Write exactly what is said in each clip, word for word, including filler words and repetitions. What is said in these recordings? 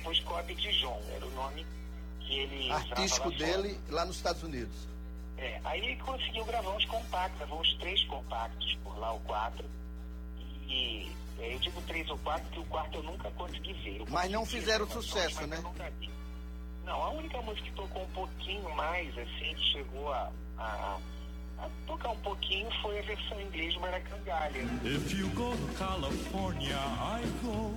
depois Kobe Dijon, era o nome que ele artístico dele lá nos Estados Unidos. É, aí ele conseguiu gravar uns compactos, gravou uns três compactos por lá, o quatro. E eu digo três ou quatro, porque o quarto eu nunca consegui ver. Eu mas não consegui fizeram ver, sucesso, mas né? eu nunca vi. Não, a única música que tocou um pouquinho mais, assim, que chegou a, a, a tocar um pouquinho foi a versão em inglês de Maracangalha. If you go to California, I go.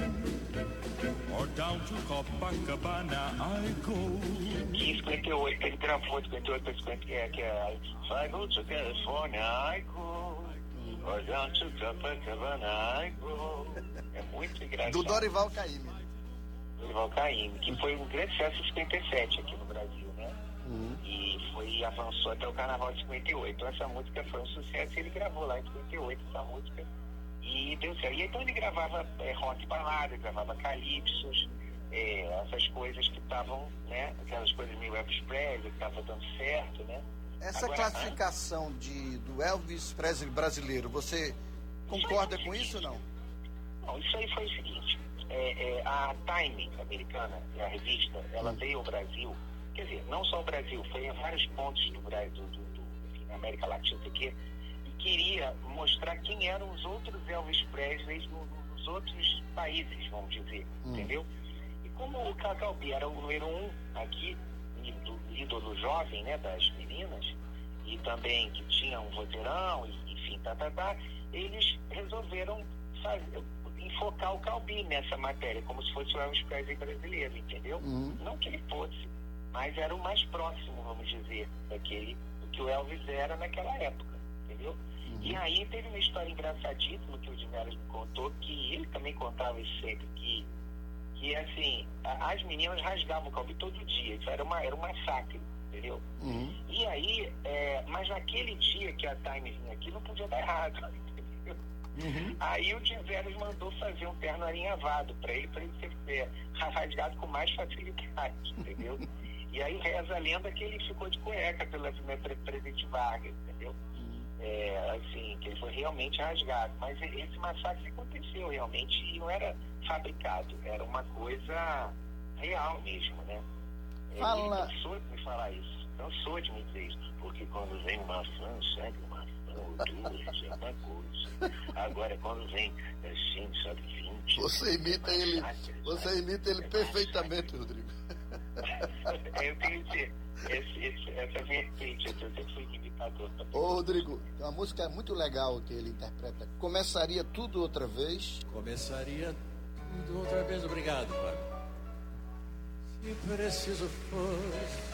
Or down to Copacabana, I go. Que em cinquenta e oito, ele gravou de cinquenta e oito para cinquenta, que é, que é I go to California, I go. Or down to Copacabana, I go. É muito engraçado. Do Dorival Caymmi. Dorival Caymmi, que foi um grande sucesso em cinquenta e sete aqui no Brasil, né? Uhum. E foi, avançou até o Carnaval de cinquenta e oito. Então essa música foi um sucesso e ele gravou lá em cinquenta e oito essa música. E deu certo. E então ele gravava é, rock balada, gravava calypsos, é, essas coisas que estavam, né? Aquelas coisas meio Elvis Presley, que estavam dando certo, né? Essa Agora, classificação an... de, do Elvis Presley brasileiro, você concorda com isso ou não? Não, isso aí foi o seguinte, é, é, a Time americana, a revista, ela hum. veio ao Brasil, quer dizer, não só ao Brasil, foi em vários pontos do Brasil, do, do, enfim, na América Latina, aqui, queria mostrar quem eram os outros Elvis Presley nos outros países, vamos dizer, hum. entendeu? E como o Calbi era o número um aqui, do ídolo jovem, né, das meninas, e também que tinha um vozeirão, e, enfim, tá, tá, tá, eles resolveram fazer, enfocar o Calbi nessa matéria, como se fosse o Elvis Presley brasileiro, entendeu? Hum. Não que ele fosse, mas era o mais próximo, vamos dizer, daquele, do que o Elvis era naquela época, entendeu? Uhum. E aí teve uma história engraçadíssima que o Dimeras me contou, que ele também contava isso sempre, que, que assim, a, as meninas rasgavam o Calbi todo dia, isso era, uma, era um massacre, entendeu? Uhum. E aí, é, mas naquele dia que a Time vinha aqui, não podia dar errado, entendeu? Uhum. Aí o Dimeras mandou fazer um terno alinhavado para ele, para ele ser é, rasgado com mais facilidade, entendeu? E aí reza a lenda que ele ficou de cueca pela Presidente Vargas, entendeu? É, assim, que ele foi realmente rasgado. Mas esse massacre aconteceu realmente e não era fabricado, era uma coisa real mesmo, né? Fala. Ele cansou de me falar isso, cansou de me dizer isso, porque quando vem uma maçã, sabe, uma maçã ou duas, é uma coisa. Agora, quando vem assim, sabe, vinte... Você imita ele, você imita ele perfeitamente, Rodrigo. Eu tenho esse, esse, esse, essa vertente, eu sempre fui imitador também. Ô Rodrigo, tem uma música muito legal que ele interpreta. Começaria tudo outra vez. Começaria tudo outra vez, obrigado, pai. Se preciso fosse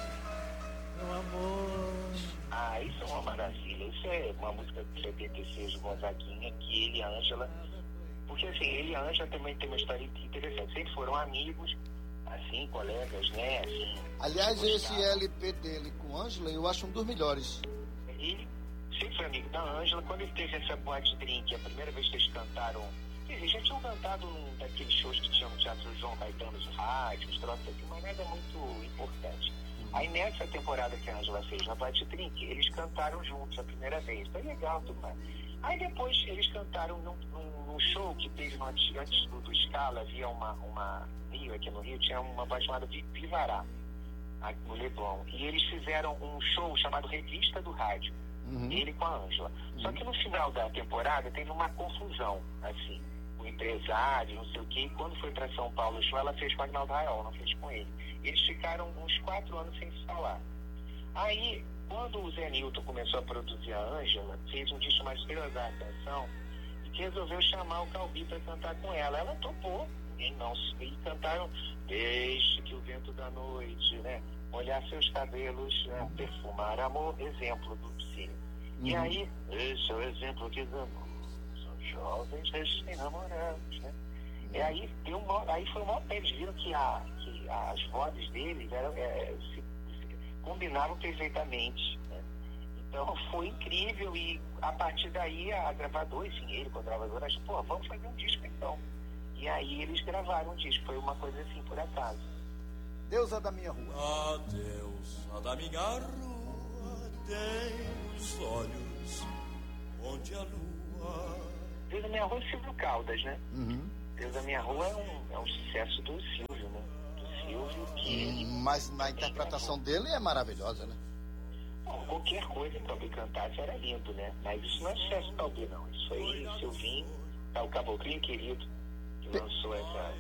um amor. Ah, isso é uma maravilha. Isso é uma música de setenta e seis do Gonzaguinha, que ele e a Ângela. Porque assim, ele e a Ângela também tem uma história interessante. Sempre foram amigos, assim, colegas, né? Assim, aliás, esse L P dele com Ângela, eu acho um dos melhores. Ele sempre foi amigo da Ângela. Quando ele teve essa boate drink, a primeira vez que eles cantaram, eles já tinham cantado num daqueles shows que tinham no Teatro João Caetano de rádio, uns troços assim, mas nada muito importante. Uhum. Aí nessa temporada que a Ângela fez na boate drink, eles cantaram juntos a primeira vez. Foi legal tudo mais. Aí depois eles cantaram num, num, num show que teve no, antes do, do Scala, havia uma, uma Rio, aqui no Rio, tinha uma banda chamada Vivará, aqui no Leblon. E eles fizeram um show chamado Revista do Rádio, uhum. ele com a Ângela. Uhum. Só que no final da temporada teve uma confusão, assim, o empresário, não sei o quê, e quando foi para São Paulo o show, ela fez com o Agnaldo Raiol, não fez com ele. Eles ficaram uns quatro anos sem se falar. Aí, quando o Zé Nilton começou a produzir a Ângela, fez um disco mais Estrelas da Atenção e que resolveu chamar o Calbi para cantar com ela. Ela topou, e, não, e cantaram Deixe que o vento da noite, né, molhar seus cabelos, né, perfumar amor, exemplo do Psy. Uhum. E aí, esse é o exemplo que amor, são jovens recém-namorados, né? Uhum. E aí, deu uma, aí foi uma eles viram que, a, que as vozes deles eram, é, se combinavam perfeitamente, né? Então foi incrível e a partir daí a gravadora, enfim, ele com a gravadora achou, pô, vamos fazer um disco então. E aí eles gravaram um disco, foi uma coisa assim por acaso. Deusa da minha rua. A deusa da minha rua tem os olhos onde a lua... Deus da minha rua é Silvio Caldas, né? Uhum. Deus da minha rua é um, é um sucesso do Silvio, né? ouve o que... Hum, mas na interpretação dele é maravilhosa, né? Bom, qualquer coisa que o Taubí cantasse era lindo, né? Mas isso não é sucesso do Taubí, não. Isso aí, Silvinho, tá o Caboclinho Querido, que lançou essa...